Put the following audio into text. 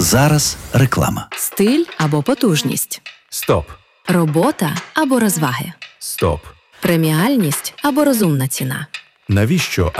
Зараз реклама. Стиль або потужність. Стоп. Робота або розваги. Стоп. Преміальність або розумна ціна. Навіщо